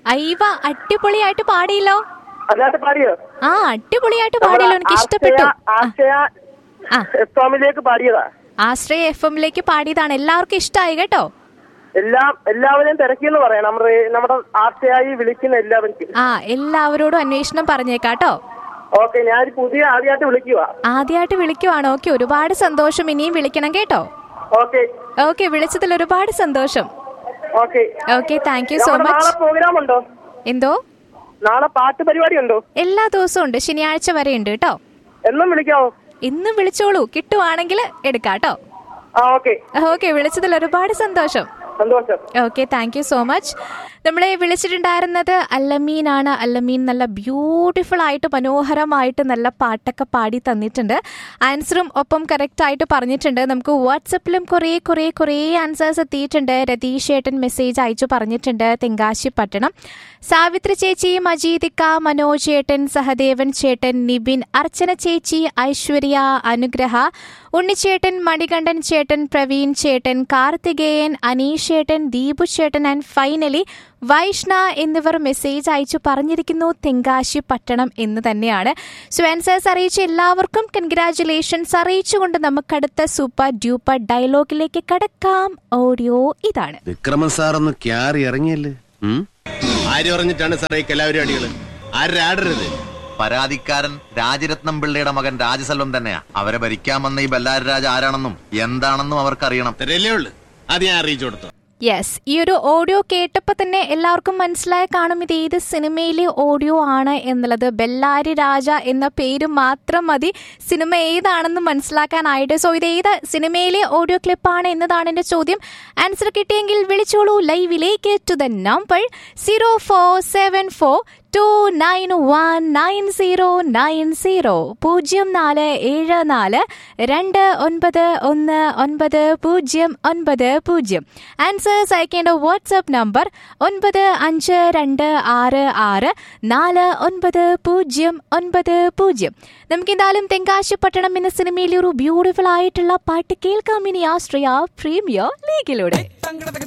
അയ്യവ, അടിപൊളിയായിട്ട് പാടിയല്ലോ. അതായിട്ട് പാടിയോ? ആ, അടിപൊളിയായിട്ട് പാടിയല്ലോ, എനിക്ക് ഇഷ്ടപ്പെട്ടു. എഫ്എമ്മിലേക്ക് പാടിയതാ. ആശ്രയ FM-ലേക്ക് പാടിയതാണ്. എല്ലാവർക്കും ഇഷ്ടമായി കേട്ടോ. എല്ലാവരെയും തിരക്കിയെന്ന് പറയാം, നമ്മുടെ ആർച്ചയായി വിളിക്കുന്ന എല്ലാവർക്കും. എല്ലാവരോടും അന്വേഷണം പറഞ്ഞേക്കാട്ടോ. ഓക്കെ, ഞാൻ ആദ്യമായിട്ട് വിളിക്കുവാണ്. ഓക്കെ, ഒരുപാട് സന്തോഷം. ഇനിയും വിളിക്കണം കേട്ടോ. ഓക്കെ, വിളിച്ചതിൽ ഒരുപാട് സന്തോഷം. Okay, thank you so much. Programme ഉണ്ടോ? എന്തോ? നാളെ പാട്ട് പരിപാടി ഉണ്ടോ? എല്ലാ ദിവസവും ഉണ്ട്, ശനിയാഴ്ച വരെ ഉണ്ട് കേട്ടോ. എന്നും വിളിക്കാവോ? ഇന്നും വിളിച്ചോളൂ, കിട്ടുവാണെങ്കിൽ എടുക്കാട്ടോ. ഓക്കെ, വിളിച്ചതിൽ ഒരുപാട് സന്തോഷം. Okay, thank you so much. നമ്മളെ വിളിച്ചിട്ടുണ്ടായിരുന്നത് അല്ലമീനാണ്. അല്ലമീൻ നല്ല ബ്യൂട്ടിഫുൾ ആയിട്ട് മനോഹരമായിട്ട് നല്ല പാട്ടൊക്കെ പാടി തന്നിട്ടുണ്ട്. ആൻസറും ഒപ്പം കറക്റ്റ് ആയിട്ട് പറഞ്ഞിട്ടുണ്ട്. നമുക്ക് വാട്സപ്പിലും കുറേ ആൻസേഴ്സ് എത്തിയിട്ടുണ്ട്. രതീഷ് ചേട്ടൻ മെസ്സേജ് അയച്ചു പറഞ്ഞിട്ടുണ്ട് തെങ്കാശി പട്ടണം. സാവിത്രി ചേച്ചി, മജീദിക്ക, മനോജ് ചേട്ടൻ, സഹദേവൻ ചേട്ടൻ, നിബിൻ, അർച്ചന ചേച്ചി, ഐശ്വര്യ, അനുഗ്രഹ, ഉണ്ണിച്ചേട്ടൻ, മണികണ്ഠൻ ചേട്ടൻ, പ്രവീൺ ചേട്ടൻ, കാർത്തികേയൻ, അനീഷ് ചേട്ടൻ, ദീപു ചേട്ടൻ ആൻഡ് ഫൈനലി വൈഷ്ണ എന്നിവർ മെസ്സേജ് അയച്ചു പറഞ്ഞിരിക്കുന്നു തെങ്കാശി പട്ടണം എന്ന് തന്നെയാണ്. സോ ആൻസേഴ്സ് അറിയിച്ച എല്ലാവർക്കും കൺഗ്രാറ്റുലേഷൻസ് അറിയിച്ചുകൊണ്ട് നമുക്കടുത്ത സൂപ്പർ ഡ്യൂപ്പർ ഡയലോഗിലേക്ക് കടക്കാം. ഓഡിയോ ഇതാണ്. വിക്രമൻ സാർ ഒന്ന് ക്യാറി ഇറങ്ങിയല്ലേ? ആര് പറഞ്ഞിട്ടാണ് സാറേ എല്ലാവരും അടികള്? ആരരുത്? പരാതിക്കാരൻ രാജരത്നം പിള്ളയുടെ മകൻ രാജസെൽവം തന്നെയാ. അവരെ ഭരിക്കാൻ വന്ന ഈ ബല്ലാരി രാജ ആരാണെന്നും എന്താണെന്നും അവർക്കറിയണം. അത് ഞാൻ അറിയിച്ചു കൊടുത്തു. യെസ്, ഈ ഒരു ഓഡിയോ കേട്ടപ്പോൾ തന്നെ എല്ലാവർക്കും മനസ്സിലായി കാണും ഇത് ഏത് സിനിമയിലെ ഓഡിയോ ആണ് എന്നുള്ളത്. ബെല്ലാരി രാജ എന്ന പേര് മാത്രം മതി സിനിമ ഏതാണെന്ന് മനസ്സിലാക്കാനായിട്ട്. സോ ഇത് ഏത് സിനിമയിലെ ഓഡിയോ ക്ലിപ്പാണ് എന്നതാണ് എൻ്റെ ചോദ്യം. ആൻസർ കിട്ടിയെങ്കിൽ വിളിച്ചോളൂ ലൈവിലേക്ക് ടു ദ നമ്പർ 0474291990 0474291990. ആൻസേഴ്സ് അയക്കേണ്ട വാട്സ്ആപ്പ് നമ്പർ 9526649090. നമുക്കെന്തായാലും തെങ്കാശി പട്ടണം എന്ന സിനിമയിലെ ഒരു ബ്യൂട്ടിഫുൾ ആയിട്ടുള്ള പാട്ട് കേൾക്കാം ഇനി ആശ്രയ പ്രീമിയർ ലീഗിലൂടെ.